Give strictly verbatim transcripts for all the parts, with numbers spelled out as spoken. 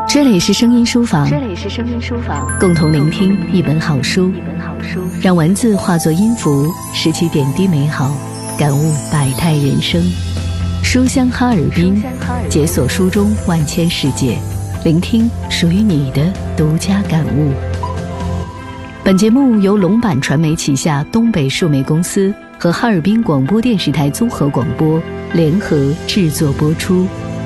这里是声音书房， 这里是声音书房， 共同聆听一本好书， 一本好书， 让文字化作音符，拾起点滴美好，感悟百态人生。书香哈尔滨，解锁书中万千世界，聆听属于你的独家感悟。本节目由龙版传媒旗下东北数媒公司和哈尔滨广播电视台综合广播联合制作播出。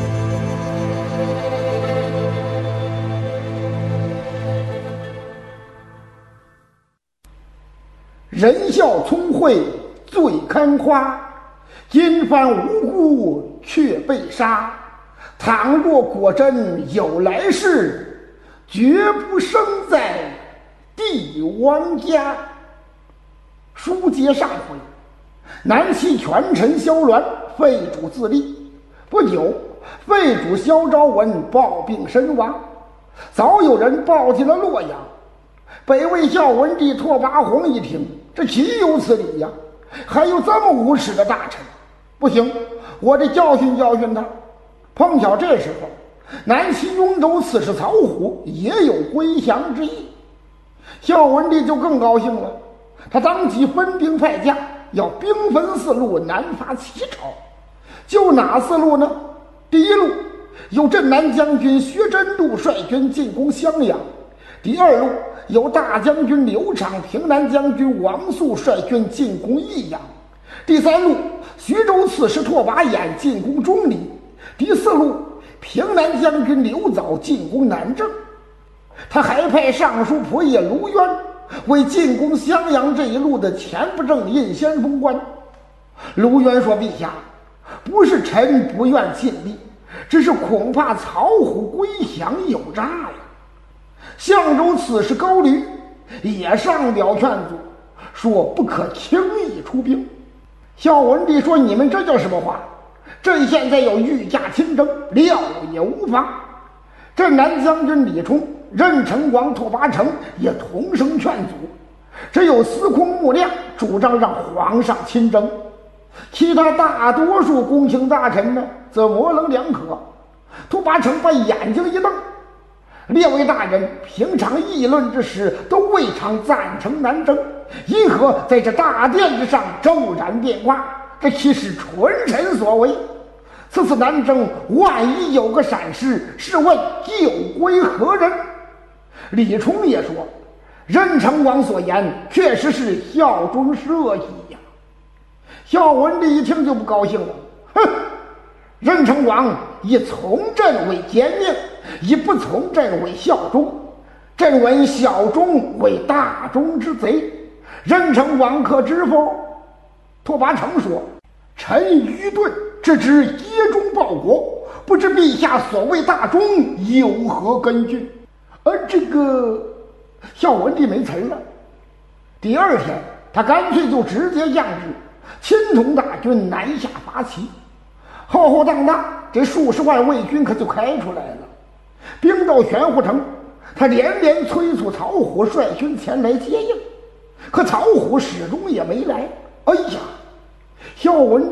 人笑聪慧最堪夸，今番无辜却被杀。倘若果真有来世，绝不生在帝王家。书接上回，南齐权臣萧鸾废主自立，不久废主萧昭文暴病身亡，早有人报进了洛阳。北魏孝文帝拓跋宏一听，这岂有此理呀？还有这么无耻的大臣！不行，我得教训教训他。碰巧这时候，南齐雍州刺史曹虎也有归降之意，孝文帝就更高兴了。他当即分兵派将，要兵分四路南伐齐朝。就哪四路呢？第一路由镇南将军薛真度率军进攻襄阳，第二路由大将军刘畅、平南将军王肃率军进攻益阳，第三路徐州刺史拓跋衍进攻钟离，第四路平南将军刘藻进攻南郑。他还派尚书仆射卢渊为进攻襄阳这一路的前布政印先锋官。卢渊说：“陛下，不是臣不愿尽力，只是恐怕曹虎归降有诈呀。”相州刺史高驴也上表劝阻，说不可轻易出兵。孝文帝说：“你们这叫什么话？朕现在要御驾亲征，料也无妨。”镇南将军李冲、任城王拓跋成也同声劝阻，只有司空穆亮主张让皇上亲征，其他大多数公卿大臣呢，则模棱两可。拓跋成把眼睛一瞪：“列位大人平常议论之时都未尝赞成南征，因何在这大殿之上骤然变卦？这岂是纯臣所为？此次南征万一有个闪失，试问救归何人？”李冲也说：“任城王所言确实是效忠社稷呀。”孝文帝一听就不高兴了：“哼！任城王以从朕为奸命，以不从朕为效忠，朕闻效忠为大忠之贼，任城王可知否？”拓跋成说：“臣愚钝，只知竭忠报国，不知陛下所谓大忠有何根据。”而这个孝文帝没词了。第二天，他干脆就直接降旨，亲同大军南下伐齐。浩浩荡荡，这数十万魏军可就开出来了。兵到玄户城，他连连催促曹虎率军前来接应，可曹虎始终也没来。哎呀，孝文